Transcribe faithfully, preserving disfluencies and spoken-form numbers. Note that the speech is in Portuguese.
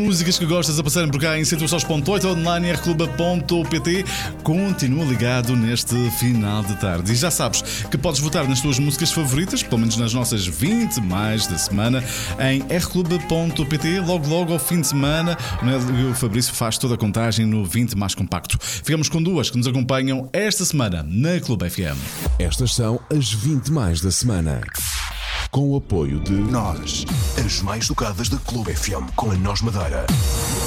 músicas que gostas a passarem por cá em cento e sete ponto oito online r clube ponto pt. Continua ligado neste final de tarde. E já sabes que podes votar nas tuas músicas favoritas, pelo menos nas nossas vinte mais da semana, em r clube ponto pt. Logo, logo ao fim de semana, o Fabrício faz toda a contagem no vinte mais compacto. Ficamos com duas que nos acompanham esta semana na Clube F M. Estas são as vinte mais da semana. Com o apoio de Nós, as mais tocadas da Clube F M com a Nós Madeira.